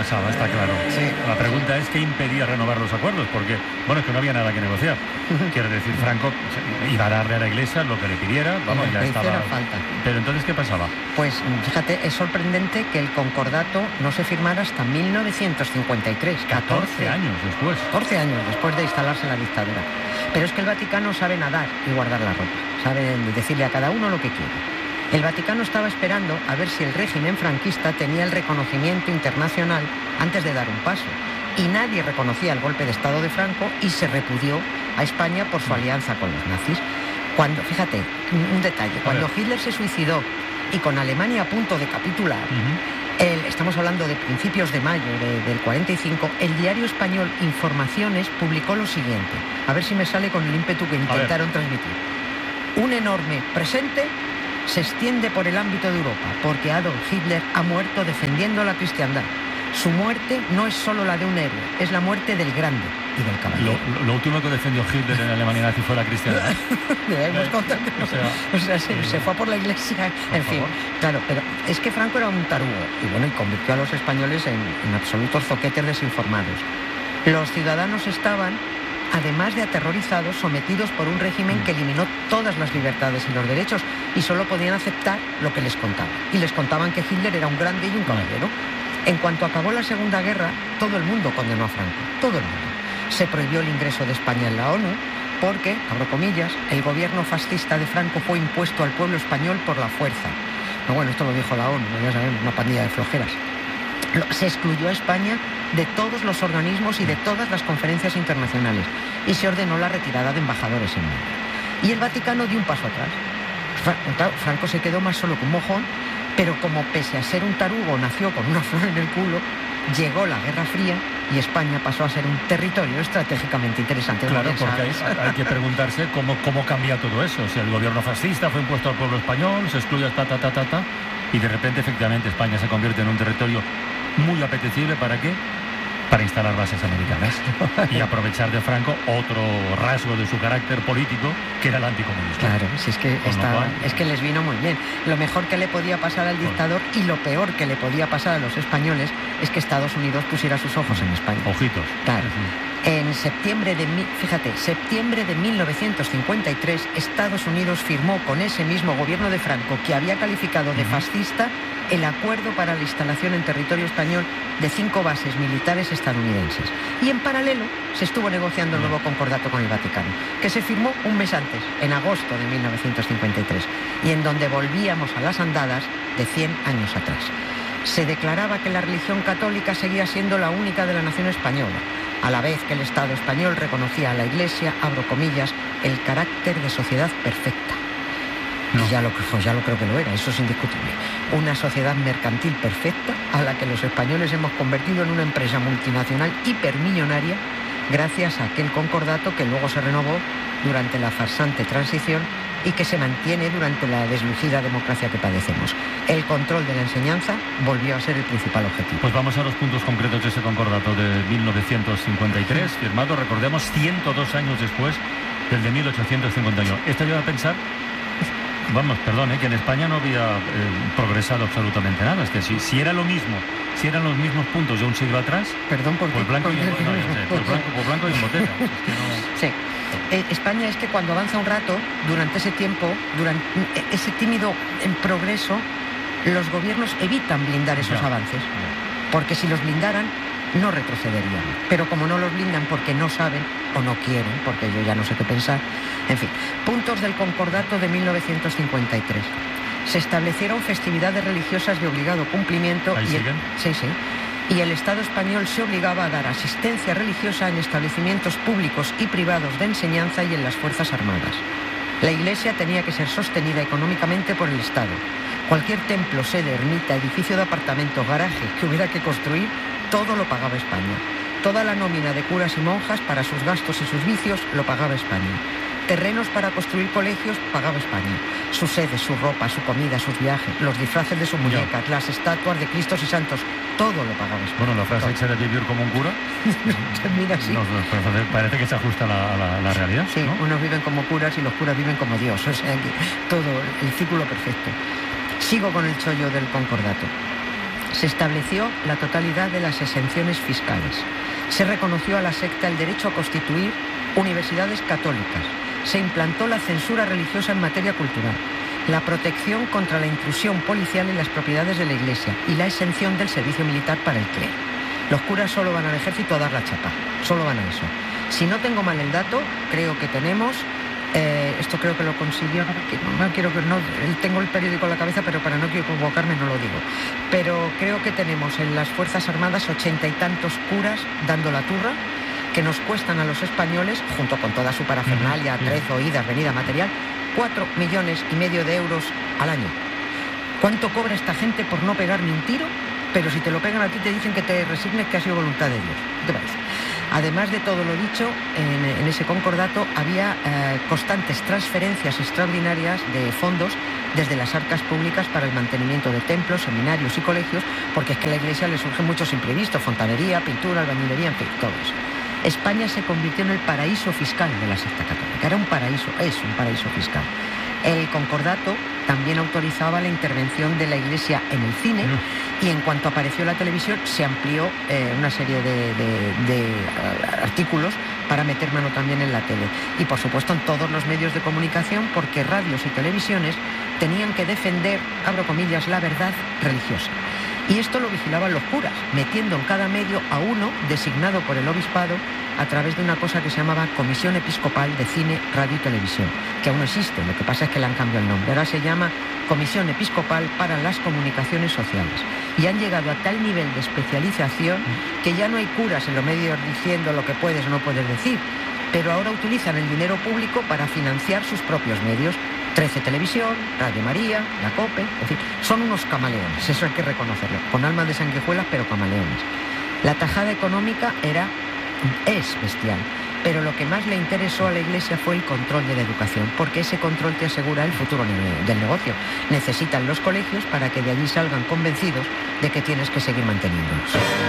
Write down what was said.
pasaba, está claro. Sí. La pregunta es qué impedía renovar los acuerdos, porque, bueno, es que no había nada que negociar. Quiero decir, Franco iba a darle a la Iglesia lo que le pidiera, vamos, ya estaba. Falta. Pero entonces, ¿qué pasaba? Pues fíjate, es sorprendente que el concordato no se firmara hasta 1953. 14 años después. 14 años después de instalarse la dictadura. Pero es que el Vaticano sabe nadar y guardar la ropa. Sabe decirle a cada uno lo que quiere. El Vaticano estaba esperando a ver si el régimen franquista tenía el reconocimiento internacional antes de dar un paso. Y nadie reconocía el golpe de Estado de Franco y se repudió a España por su alianza con los nazis. Cuando, fíjate, un detalle, cuando Hitler se suicidó y con Alemania a punto de capitular, estamos hablando de principios de mayo del 45, el diario español Informaciones publicó lo siguiente. A ver si me sale con el ímpetu que intentaron transmitir. Un enorme presente se extiende por el ámbito de Europa, porque Adolf Hitler ha muerto defendiendo la cristiandad. Su muerte no es solo la de un héroe, es la muerte del grande y del caballero. Lo último que defendió Hitler en Alemania nazi fue la cristiandad. Debemos contar que no. Se fue por la Iglesia, en fin. Claro, pero es que Franco era un tarugo y convirtió a los españoles en absolutos zoquetes desinformados. Los ciudadanos estaban, además de aterrorizados, sometidos por un régimen que eliminó todas las libertades y los derechos y solo podían aceptar lo que les contaban. Y les contaban que Hitler era un grande y un caballero. En cuanto acabó la Segunda Guerra, todo el mundo condenó a Franco, todo el mundo. Se prohibió el ingreso de España en la ONU porque, abro comillas, el gobierno fascista de Franco fue impuesto al pueblo español por la fuerza. No, bueno, esto lo dijo la ONU, ya sabemos, una pandilla de flojeras. Se excluyó a España de todos los organismos y de todas las conferencias internacionales y se ordenó la retirada de embajadores en Madrid. Y el Vaticano dio un paso atrás. Claro, Franco se quedó más solo que un mojón, pero como pese a ser un tarugo nació con una flor en el culo, llegó la Guerra Fría y España pasó a ser un territorio estratégicamente interesante. Claro, porque hay que preguntarse cómo cambia todo eso. Si el gobierno fascista fue impuesto al pueblo español, se excluye y de repente efectivamente España se convierte en un territorio muy apetecible. ¿Para qué? Para instalar bases americanas y aprovechar de Franco otro rasgo de su carácter político, que era el anticomunista. Claro, si es que les vino muy bien. Lo mejor que le podía pasar al dictador y lo peor que le podía pasar a los españoles es que Estados Unidos pusiera sus ojos en España. Ojitos. Claro. En septiembre de 1953, Estados Unidos firmó con ese mismo gobierno de Franco, que había calificado de fascista, el acuerdo para la instalación en territorio español de 5 bases militares estadounidenses. Y en paralelo se estuvo negociando el nuevo concordato con el Vaticano, que se firmó un mes antes, en agosto de 1953, y en donde volvíamos a las andadas de 100 años atrás. Se declaraba que la religión católica seguía siendo la única de la nación española, a la vez que el Estado español reconocía a la Iglesia, abro comillas, el carácter de sociedad perfecta. Y ya lo creo que lo era, eso es indiscutible. Una sociedad mercantil perfecta a la que los españoles hemos convertido en una empresa multinacional hipermillonaria gracias a aquel concordato que luego se renovó durante la farsante transición y que se mantiene durante la deslucida democracia que padecemos. El control de la enseñanza volvió a ser el principal objetivo. Pues vamos a los puntos concretos de ese concordato de 1953, firmado, recordemos, 102 años después del de 1851. Esto lleva a pensar, vamos, perdón, que en España no había progresado absolutamente nada. Es que si era lo mismo, si eran los mismos puntos de un siglo atrás, perdón, por blanco y en botella. Es que no... Sí. España es que cuando avanza un rato, durante ese tiempo, durante ese tímido progreso, los gobiernos evitan blindar esos avances. Porque si los blindaran, no retrocederían. Pero como no los blindan porque no saben o no quieren, porque yo ya no sé qué pensar. En fin, puntos del concordato de 1953. Se establecieron festividades religiosas de obligado cumplimiento. ¿Ahí siguen? Sí. Y el Estado español se obligaba a dar asistencia religiosa en establecimientos públicos y privados de enseñanza y en las Fuerzas Armadas. La Iglesia tenía que ser sostenida económicamente por el Estado. Cualquier templo, sede, ermita, edificio de apartamentos, garaje que hubiera que construir, todo lo pagaba España. Toda la nómina de curas y monjas para sus gastos y sus vicios lo pagaba España. Terrenos para construir colegios pagaba España. Sus sedes, su ropa, su comida, sus viajes, los disfraces de sus muñecas, las estatuas de Cristos y Santos, todo lo pagaba España. Bueno, la frase hecha de vivir como un cura termina así. Parece que se ajusta a la realidad. Sí, ¿no? Unos viven como curas y los curas viven como Dios. O sea que todo, el círculo perfecto. Sigo con el chollo del concordato. Se estableció la totalidad de las exenciones fiscales. Se reconoció a la secta el derecho a constituir universidades católicas. Se implantó la censura religiosa en materia cultural, la protección contra la intrusión policial en las propiedades de la Iglesia y la exención del servicio militar para el clero. Los curas solo van al ejército a dar la chapa, solo van a eso. Si no tengo mal el dato, creo que tenemos, esto creo que lo consiguió, tengo el periódico en la cabeza, pero para no equivocarme no lo digo. Pero creo que tenemos en las Fuerzas Armadas 80 y tantos curas dando la turra, que nos cuestan a los españoles, junto con toda su parafernalia, atrezo, idas, venida, material, 4,5 millones de euros al año. ¿Cuánto cobra esta gente por no pegar ni un tiro? Pero si te lo pegan a ti te dicen que te resignes, que ha sido voluntad de Dios. ¿Qué te parece? Además de todo lo dicho, en ese concordato había constantes transferencias extraordinarias de fondos desde las arcas públicas para el mantenimiento de templos, seminarios y colegios, porque es que a la Iglesia le surgen muchos imprevistos, fontanería, pintura, albañilería, en fin, todo eso. España se convirtió en el paraíso fiscal de la secta católica. Era un paraíso, es un paraíso fiscal. El concordato también autorizaba la intervención de la Iglesia en el cine y en cuanto apareció la televisión se amplió una serie de artículos para meter mano también en la tele. Y por supuesto en todos los medios de comunicación, porque radios y televisiones tenían que defender, abro comillas, la verdad religiosa. Y esto lo vigilaban los curas, metiendo en cada medio a uno designado por el obispado a través de una cosa que se llamaba Comisión Episcopal de Cine, Radio y Televisión, que aún no existe, lo que pasa es que le han cambiado el nombre. Ahora se llama Comisión Episcopal para las Comunicaciones Sociales. Y han llegado a tal nivel de especialización que ya no hay curas en los medios diciendo lo que puedes o no puedes decir, pero ahora utilizan el dinero público para financiar sus propios medios. 13 Televisión, Radio María, la COPE, en fin, son unos camaleones, eso hay que reconocerlo, con almas de sanguijuelas, pero camaleones. La tajada económica es bestial, pero lo que más le interesó a la Iglesia fue el control de la educación, porque ese control te asegura el futuro del negocio. Necesitan los colegios para que de allí salgan convencidos de que tienes que seguir manteniéndolos.